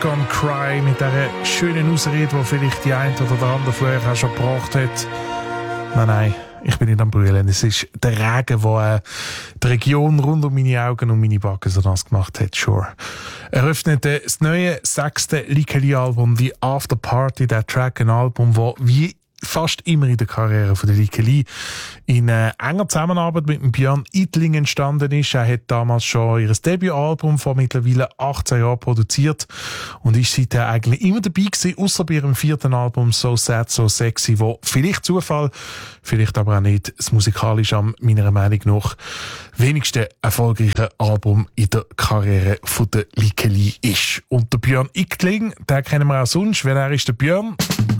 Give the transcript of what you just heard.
Gonna Cry mit dieser schönen Ausrede, die vielleicht die eine oder der andere von euch auch schon gebracht hat. Nein, ich bin nicht am Brüllen. Es ist der Regen, der die Region rund um meine Augen und meine Backen so nass gemacht hat. Sure. Eröffnet das neue 6. Likeli-Album, die After Party, der Track, ein Album, das wie fast immer in der Karriere von der Likeli in enger Zusammenarbeit mit dem Björn Idling entstanden ist. Er hat damals schon ihr Debütalbum vor mittlerweile 18 Jahren produziert und ist seither eigentlich immer dabei gewesen, ausser bei ihrem 4. Album So Sad, So Sexy, wo vielleicht Zufall, vielleicht aber auch nicht, das musikalisch am meiner Meinung nach wenigste erfolgreiche Album in der Karriere von der Likeli ist. Und der Björn Idling, den kennen wir auch sonst, weil er ist der Björn